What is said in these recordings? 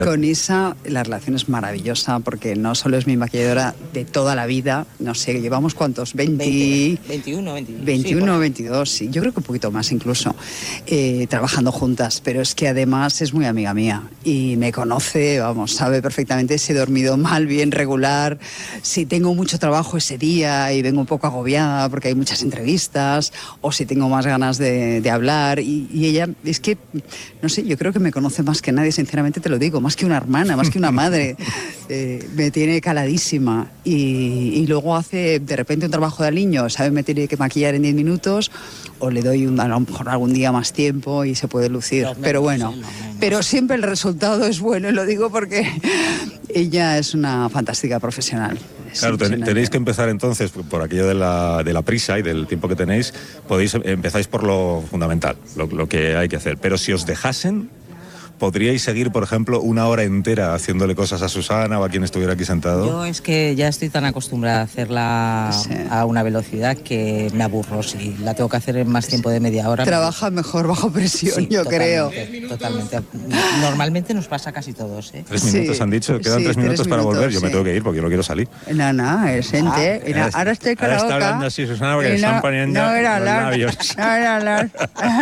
Con Isa la relación es maravillosa porque no solo es mi maquilladora de toda la vida, no sé, llevamos ¿cuántos? 21, 22, sí, yo creo que un poquito más incluso, trabajando juntas, pero es que además es muy amiga mía y me conoce, vamos, sabe perfectamente si he dormido mal, bien, regular, si tengo mucho trabajo ese día y vengo un poco agobiada porque hay muchas entrevistas o si tengo más ganas de hablar y ella, es que, no sé, yo creo que me conoce más que nadie, sinceramente te lo digo, más que una hermana, más que una madre, me tiene caladísima y luego hace de repente un trabajo de aliño, sabe me tiene que maquillar en 10 minutos o le doy a lo mejor algún día más tiempo y se puede lucir, pero bueno, pero siempre el resultado es bueno y lo digo porque ella es una fantástica profesional. Claro, tenéis que empezar entonces por aquello de la prisa y del tiempo que tenéis, empezáis por lo fundamental, lo que hay que hacer, pero si os dejasen, ¿podríais seguir, por ejemplo, una hora entera haciéndole cosas a Susana o a quien estuviera aquí sentado? Yo es que ya estoy tan acostumbrada a hacerla a una velocidad que me aburro. Si la tengo que hacer en más tiempo de media hora... Trabaja mejor bajo presión, sí, yo creo. Totalmente. Normalmente nos pasa casi todos, ¿eh? 3 minutos han dicho, quedan 3 minutos para volver. Yo me tengo que ir porque yo no quiero salir. No, es gente. Ahora estoy con la boca. Ahora está hablando así, Susana, porque le están poniendo no era los labios. No era hablar.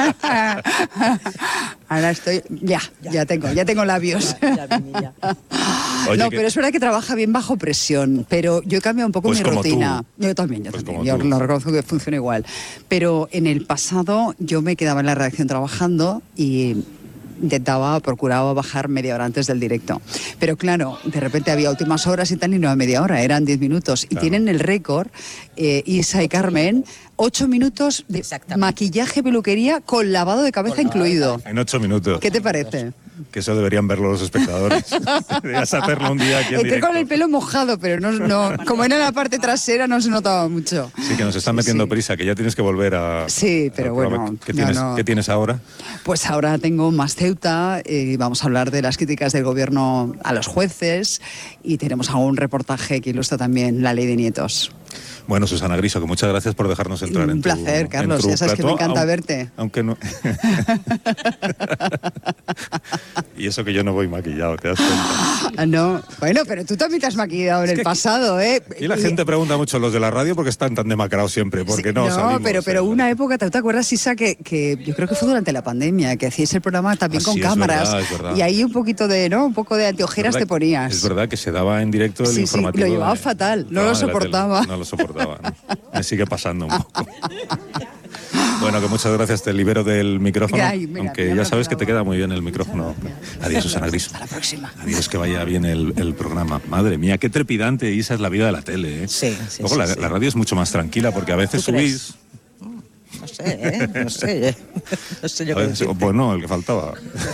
Ahora estoy... Ya tengo labios. Oye, no, pero es verdad que trabaja bien bajo presión, pero yo he cambiado un poco mi rutina. Tú. Yo también. Yo lo reconozco que funciona igual. Pero en el pasado yo me quedaba en la redacción trabajando y procuraba bajar media hora antes del directo. Pero claro, de repente había últimas horas y tal y no era media hora, eran 10 minutos. Y tienen el récord, Isa y Carmen, 8 minutos de maquillaje, peluquería con lavado de cabeza incluido. En 8 minutos. ¿Qué te parece? Que eso deberían verlo los espectadores. Deberías hacerlo un día aquí en directo. Con el pelo mojado, pero no, como era la parte trasera no se notaba mucho. Sí, que nos están metiendo prisa, que ya tienes que volver a... Sí, pero bueno... ¿Qué tienes ahora? Pues ahora tengo más Ceuta y vamos a hablar de las críticas del gobierno a los jueces y tenemos algún reportaje que ilustra también la ley de nietos. Bueno, Susana Griso, que muchas gracias por dejarnos entrar en tu Un placer, Carlos, ya sabes que me encanta verte. Aunque no... Y eso que yo no voy maquillado, ¿te das cuenta? No, bueno, pero tú también te has maquillado en el pasado, ¿eh? Y la gente pregunta mucho los de la radio porque están tan demacrados siempre, porque no salimos. No, pero una época, ¿te acuerdas, Isa, que yo creo que fue durante la pandemia, que hacíais el programa también con cámaras, es verdad. Y ahí un poquito de, ¿no? Un poco de anteojeras te ponías. Es verdad que se daba en directo el informativo. Sí, lo llevaba fatal, no lo soportaba. No lo soportaba. ¿No? Me sigue pasando un poco. Bueno, que muchas gracias, te libero del micrófono, aunque ya sabes que te queda muy bien el micrófono. Adiós, Susana Griso. Hasta la próxima. Adiós, que vaya bien el programa. Madre mía, qué trepidante, Isa, es la vida de la tele, ¿eh? Sí. Luego la radio es mucho más tranquila, porque a veces subís... No sé yo qué decirte. Pues no, el que faltaba.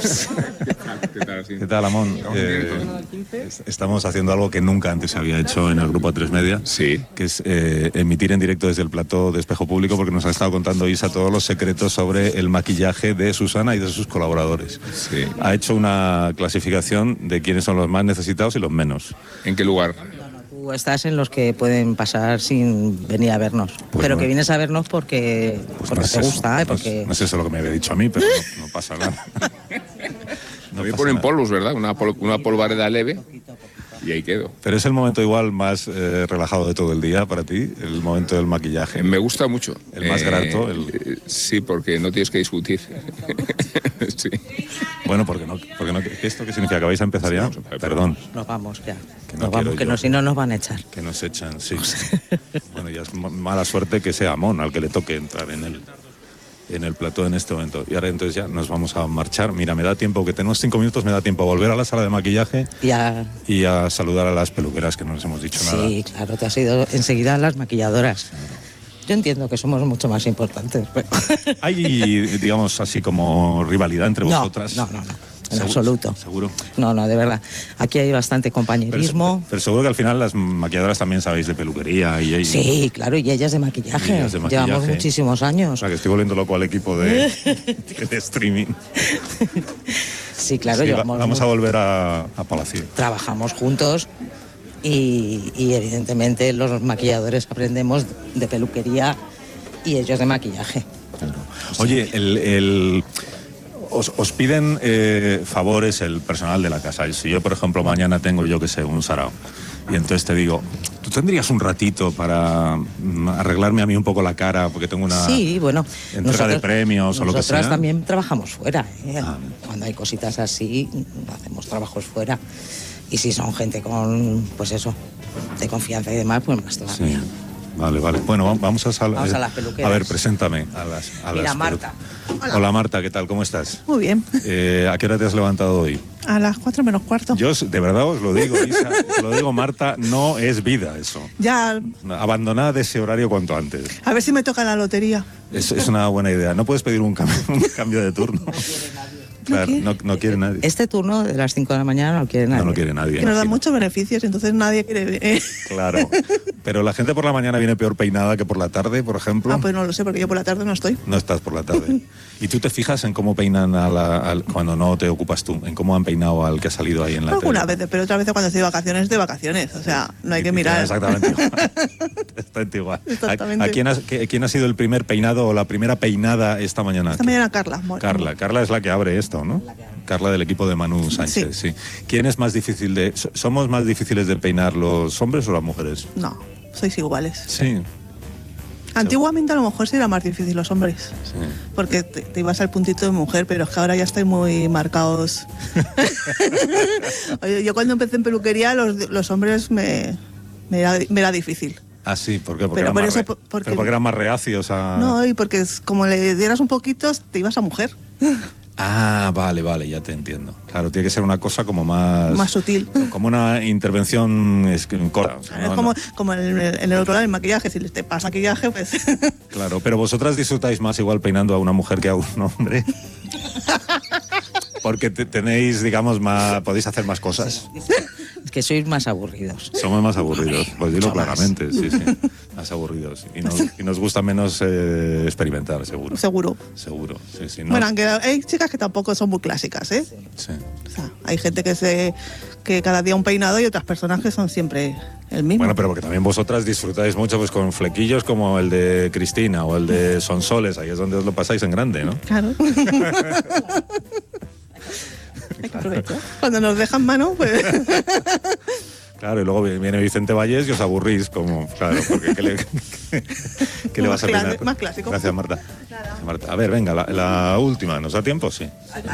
¿Qué tal, Amón? Estamos haciendo algo que nunca antes se había hecho en el grupo A3 Media, que es emitir en directo desde el plató de Espejo Público, porque nos ha estado contando Isa todos los secretos sobre el maquillaje de Susana y de sus colaboradores. Sí. Ha hecho una clasificación de quiénes son los más necesitados y los menos. ¿En qué lugar? Tú estás en los que pueden pasar sin venir a vernos, pues pero no, que vienes a vernos porque no te gusta, ¿eh? Porque... No es eso lo que me había dicho a mí, pero no pasa nada. Me ponen polvos, ¿verdad? Una polvareda leve y ahí quedo. Pero es el momento igual más relajado de todo el día para ti, el momento del maquillaje. Me gusta mucho. El más grato. Sí, porque no tienes que discutir. Sí. Bueno, porque no, ¿esto qué significa? ¿Que vais a empezar ya? Perdón. Nos vamos ya. Que si no nos van a echar. Que nos echan, sí. Bueno, ya es mala suerte que sea Amón al que le toque entrar en el plató en este momento. Y ahora entonces ya nos vamos a marchar. Mira, me da tiempo, que tenemos 5 minutos, me da tiempo a volver a la sala de maquillaje y a saludar a las peluqueras, que no les hemos dicho nada. Sí, claro, te has ido enseguida a las maquilladoras. Yo entiendo que somos mucho más importantes. Pero... ¿Hay, digamos, así como rivalidad entre vosotras? No. En absoluto. ¿Seguro? No, de verdad. Aquí hay bastante compañerismo. Pero seguro que al final las maquilladoras también sabéis de peluquería y... Sí, claro, y ellas de maquillaje. Llevamos muchísimos años. O sea, que estoy volviendo loco al equipo de streaming. Sí, claro, sí, llevamos... Vamos a volver a Palacín. Trabajamos juntos y evidentemente los maquilladores aprendemos de peluquería y ellos de maquillaje. Oye, Os piden favores el personal de la casa. Si yo, por ejemplo, mañana tengo, yo que sé, un sarao, y entonces te digo, ¿tú tendrías un ratito para arreglarme a mí un poco la cara? Porque tengo una entrega de premios o lo que sea. Nosotras también trabajamos fuera. Cuando hay cositas así, hacemos trabajos fuera. Y si son gente con, pues eso, de confianza y demás, pues más todavía. Sí. Vale. Bueno, vamos a las peluqueras. A ver, preséntame a las Mira, Marta. Hola Marta, ¿qué tal? ¿Cómo estás? Muy bien. ¿A qué hora te has levantado hoy? A las 4 menos cuarto. Yo de verdad os lo digo, Isa, os lo digo, Marta, no es vida eso. Ya. Abandonad ese horario cuanto antes. A ver si me toca la lotería. Es una buena idea. No puedes pedir un cambio de turno. Claro, no quiere nadie. Este turno de las 5 de la mañana no quiere nadie. No quiere nadie. Que nos dan muchos beneficios, entonces nadie quiere... Claro. Pero la gente por la mañana viene peor peinada que por la tarde, por ejemplo. Ah, pues no lo sé, porque yo por la tarde no estoy. No estás por la tarde. ¿Y tú te fijas en cómo peinan cuando no te ocupas tú? ¿En cómo han peinado al que ha salido ahí en la tele? Algunas veces, pero otras veces cuando estoy de vacaciones. O sea, no hay que mirar. Exactamente igual. Exactamente igual. Exactamente. ¿Quién ha sido el primer peinado o la primera peinada esta mañana? Esta mañana Carla. Carla es la que abre esto, ¿no? Carla del equipo de Manu Sánchez, sí. ¿Quién es más difícil somos más difíciles de peinar, los hombres o las mujeres? No, sois iguales. Sí. Antiguamente a lo mejor sí era más difícil los hombres, sí. Porque te ibas al puntito de mujer, pero es que ahora ya estáis muy marcados. Oye, yo cuando empecé en peluquería los hombres me era difícil. Ah, sí, ¿por qué? Porque eran más reacios a... No, y porque como le dieras un poquito, te ibas a mujer. Ah, vale, ya te entiendo. Claro, tiene que ser una cosa como más sutil. Como una intervención corta. O sea, es como en el otro lado, el maquillaje. Si te pasa maquillaje, pues... Claro, pero vosotras disfrutáis más igual peinando a una mujer que a un hombre. Porque tenéis, digamos, podéis hacer más cosas. Es que sois más aburridos. Somos más aburridos, pues dilo claramente, sí. Más aburridos. Y nos gusta menos experimentar, seguro. Seguro, sí. ¿no? Bueno, aunque hay chicas que tampoco son muy clásicas, ¿eh? Sí. O sea, hay gente que cada día un peinado y otras personas que son siempre el mismo. Bueno, pero porque también vosotras disfrutáis mucho pues con flequillos como el de Cristina o el de Sonsoles, ahí es donde os lo pasáis en grande, ¿no? Claro. Hay que aprovechar. Cuando nos dejan mano, pues... Claro, y luego viene Vicente Vallés y os aburrís, como, claro, porque ¿qué le vas a peinar? Más clásico. Gracias, Marta. Gracias, Marta. A ver, venga, la última. ¿Nos da tiempo? Sí.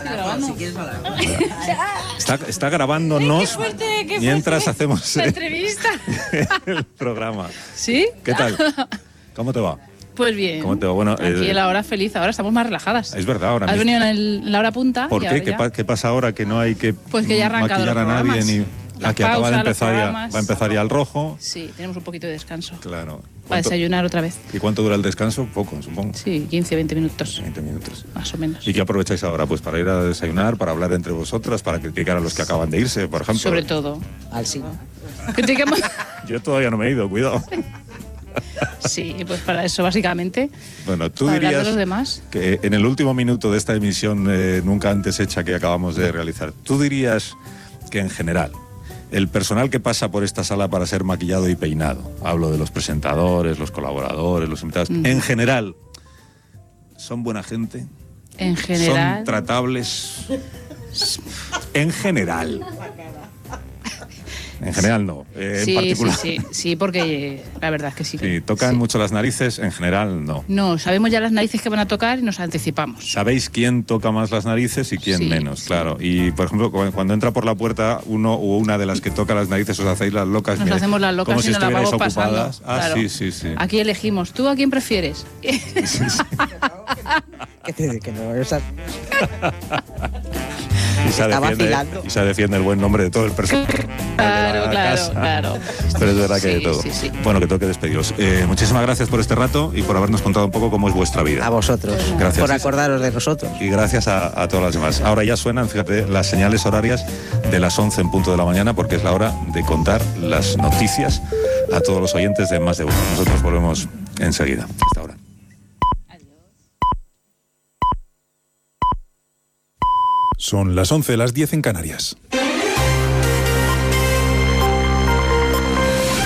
Está grabándonos mientras hacemos la entrevista. El programa. ¿Sí? ¿Qué tal? ¿Cómo te va? Pues bien. ¿Cómo te va? Bueno, aquí en la hora feliz, ahora estamos más relajadas. Es verdad, ahora has venido en la hora punta. ¿Por qué? ¿Qué pasa ahora? Que no hay que pues que ya maquillar a nadie ni... que acaba de empezar va a empezar ya el rojo. Sí, tenemos un poquito de descanso. Claro. Para desayunar otra vez. ¿Y cuánto dura el descanso? Poco, supongo. Sí, 15-20 minutos. 20 minutos. Más o menos. ¿Y qué aprovecháis ahora? Pues para ir a desayunar, para hablar entre vosotras, para criticar a los que acaban de irse, por ejemplo. Sobre todo. Al sí. Yo todavía no me he ido, cuidado. Sí, pues para eso básicamente. Bueno, tú para dirías hablar de los demás. Que en el último minuto de esta emisión nunca antes hecha que acabamos de realizar, tú dirías que en general el personal que pasa por esta sala para ser maquillado y peinado, hablo de los presentadores, los colaboradores, los invitados, en general, ¿son buena gente? En general. ¿Son tratables? En general. En general no, en particular. Sí, porque la verdad es que sí. Sí, tocan mucho las narices, en general no. No, sabemos ya las narices que van a tocar y nos anticipamos. Sabéis quién toca más las narices y quién menos, claro. Y, por ejemplo, cuando entra por la puerta uno o una de las que toca las narices, os hacéis las locas. Nos hacemos las locas como si y nos las vamos ocupadas. Pasando. Claro. Sí. Aquí elegimos. ¿Tú a quién prefieres? Sí. Que no, esa... Y se defiende el buen nombre de todo el personal. Claro. Pero es verdad que de todo. Sí. Bueno, que tengo que despediros. Muchísimas gracias por este rato y por habernos contado un poco cómo es vuestra vida. A vosotros. Gracias. Por acordaros de nosotros. Y gracias a todas las demás. Ahora ya suenan, fíjate, las señales horarias de las 11 en punto de la mañana, porque es la hora de contar las noticias a todos los oyentes de Más de Uno. Nosotros volvemos enseguida. Hasta ahora. Son las 11, las 10 en Canarias.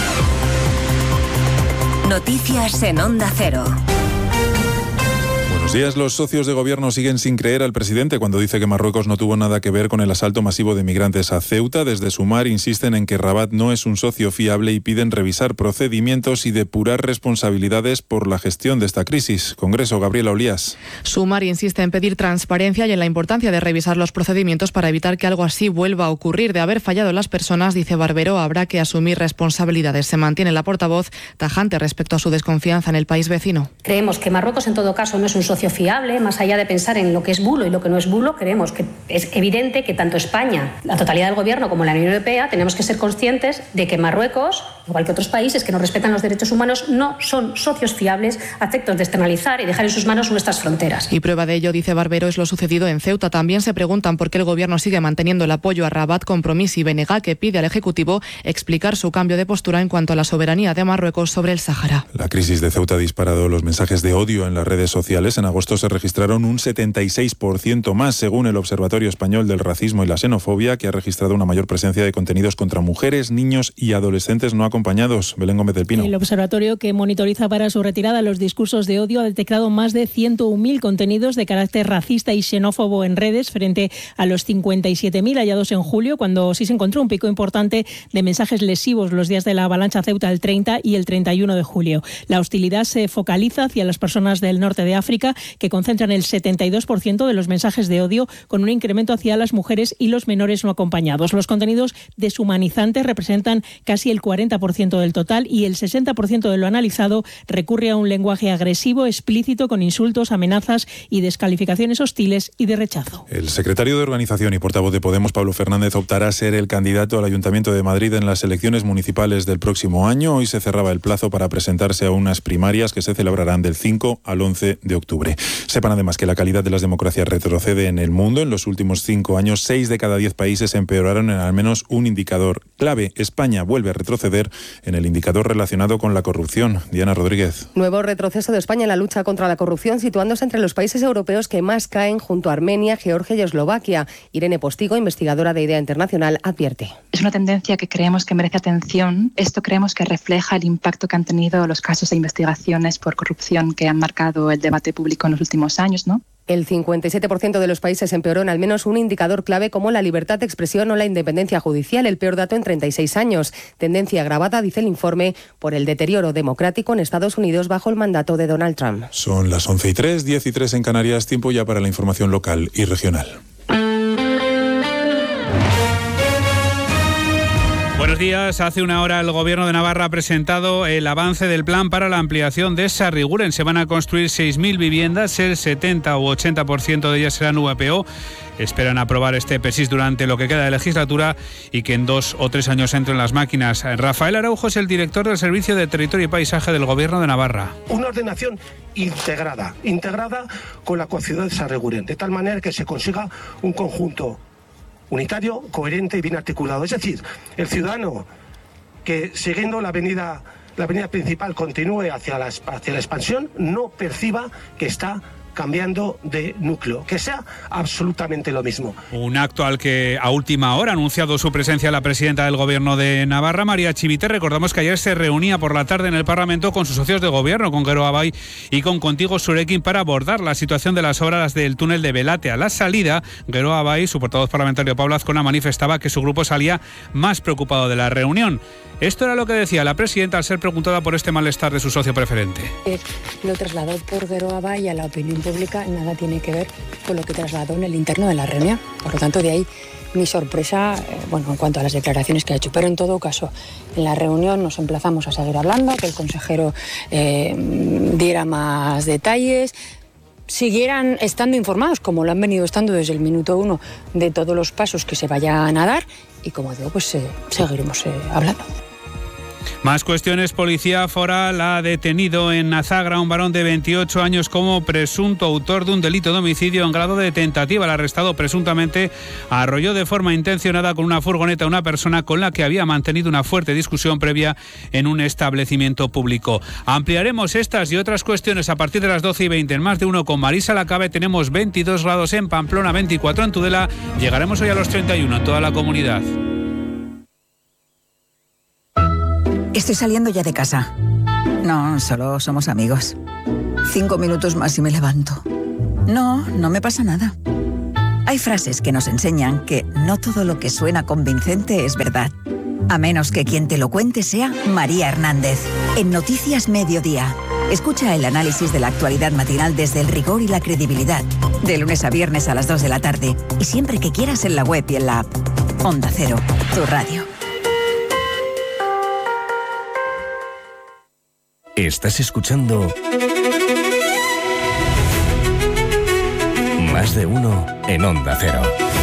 Noticias en Onda Cero. Buenos días, los socios de gobierno siguen sin creer al presidente cuando dice que Marruecos no tuvo nada que ver con el asalto masivo de migrantes a Ceuta. Desde Sumar insisten en que Rabat no es un socio fiable y piden revisar procedimientos y depurar responsabilidades por la gestión de esta crisis. Congreso, Gabriela Olías. Sumar insiste en pedir transparencia y en la importancia de revisar los procedimientos para evitar que algo así vuelva a ocurrir. De haber fallado las personas, dice Barbero, habrá que asumir responsabilidades. Se mantiene la portavoz tajante respecto a su desconfianza en el país vecino. Creemos que Marruecos, en todo caso, no es un socio fiable. Más allá de pensar en lo que es bulo y lo que no es bulo, creemos que es evidente que tanto España, la totalidad del gobierno, como la Unión Europea, tenemos que ser conscientes de que Marruecos, igual que otros países que no respetan los derechos humanos, no son socios fiables a efectos de externalizar y dejar en sus manos nuestras fronteras. Y prueba de ello, dice Barbero, es lo sucedido en Ceuta. También se preguntan por qué el gobierno sigue manteniendo el apoyo a Rabat, Compromís y Benega, que pide al Ejecutivo explicar su cambio de postura en cuanto a la soberanía de Marruecos sobre el Sáhara. La crisis de Ceuta ha disparado los mensajes de odio en las redes sociales. En agosto se registraron un 76% más, según el Observatorio Español del Racismo y la Xenofobia, que ha registrado una mayor presencia de contenidos contra mujeres, niños y adolescentes no acompañados. Belén Gómez del Pino. El observatorio, que monitoriza para su retirada los discursos de odio, ha detectado más de 101.000 contenidos de carácter racista y xenófobo en redes, frente a los 57.000 hallados en julio, cuando sí se encontró un pico importante de mensajes lesivos los días de la avalancha Ceuta, el 30 y el 31 de julio. La hostilidad se focaliza hacia las personas del norte de África, que concentran el 72% de los mensajes de odio, con un incremento hacia las mujeres y los menores no acompañados. Los contenidos deshumanizantes representan casi el 40% del total y el 60% de lo analizado recurre a un lenguaje agresivo, explícito, con insultos, amenazas y descalificaciones hostiles y de rechazo. El secretario de Organización y portavoz de Podemos, Pablo Fernández, optará a ser el candidato al Ayuntamiento de Madrid en las elecciones municipales del próximo año. Hoy se cerraba el plazo para presentarse a unas primarias que se celebrarán del 5 al 11 de octubre. Sepan además que la calidad de las democracias retrocede en el mundo. En los últimos 5 años, 6 de cada 10 países empeoraron en al menos un indicador clave. España vuelve a retroceder en el indicador relacionado con la corrupción. Diana Rodríguez. Nuevo retroceso de España en la lucha contra la corrupción, situándose entre los países europeos que más caen, junto a Armenia, Georgia y Eslovaquia. Irene Postigo, investigadora de IDEA Internacional, advierte. Es una tendencia que creemos que merece atención. Esto creemos que refleja el impacto que han tenido los casos de investigaciones por corrupción que han marcado el debate público en los últimos años, ¿no? El 57% de los países empeoró en al menos un indicador clave como la libertad de expresión o la independencia judicial, el peor dato en 36 años. Tendencia agravada, dice el informe, por el deterioro democrático en Estados Unidos bajo el mandato de Donald Trump. Son las 11:03, 10:03 en Canarias, tiempo ya para la información local y regional. Buenos días. Hace una hora el Gobierno de Navarra ha presentado el avance del plan para la ampliación de Sarriguren. Se van a construir 6.000 viviendas, el 70 u 80% de ellas serán VPO. Esperan aprobar este PESIS durante lo que queda de legislatura y que en 2 o 3 años entren las máquinas. Rafael Araujo es el director del Servicio de Territorio y Paisaje del Gobierno de Navarra. Una ordenación integrada con la ciudad de Sarriguren, de tal manera que se consiga un conjunto unitario, coherente y bien articulado. Es decir, el ciudadano que siguiendo la avenida principal continúe hacia la expansión no perciba que está cambiando de núcleo, que sea absolutamente lo mismo. Un acto al que a última hora ha anunciado su presencia la presidenta del Gobierno de Navarra, María Chivite. Recordamos que ayer se reunía por la tarde en el Parlamento con sus socios de gobierno, con Gero Abay y con Contigo Surekin, para abordar la situación de las obras del túnel de Belate. A la salida, Gero Abay, su portavoz parlamentario Pablo Azcona, manifestaba que su grupo salía más preocupado de la reunión. Esto era lo que decía la presidenta al ser preguntada por este malestar de su socio preferente. Lo trasladó por Gero Abay a la opinión pública, nada tiene que ver con lo que trasladó en el interno de la reunión. Por lo tanto, de ahí mi sorpresa, en cuanto a las declaraciones que ha hecho. Pero en todo caso, en la reunión nos emplazamos a seguir hablando, que el consejero diera más detalles, siguieran estando informados, como lo han venido estando desde el minuto 1, de todos los pasos que se vayan a dar, y como digo, pues seguiremos hablando. Más cuestiones. Policía foral ha detenido en Azagra a un varón de 28 años como presunto autor de un delito de homicidio en grado de tentativa. El arrestado presuntamente arrolló de forma intencionada con una furgoneta a una persona con la que había mantenido una fuerte discusión previa en un establecimiento público. Ampliaremos estas y otras cuestiones a partir de las 12:20 en Más de Uno con Marisa Lacabe. Tenemos 22 grados en Pamplona, 24 en Tudela. Llegaremos hoy a los 31 en toda la comunidad. Estoy saliendo ya de casa. No, solo somos amigos. 5 minutos más y me levanto. No, no me pasa nada. Hay frases que nos enseñan que no todo lo que suena convincente es verdad. A menos que quien te lo cuente sea María Hernández. En Noticias Mediodía. Escucha el análisis de la actualidad matinal desde el rigor y la credibilidad. De lunes a viernes a las 2 de la tarde. Y siempre que quieras en la web y en la app. Onda Cero, tu radio. Estás escuchando Más de Uno en Onda Cero.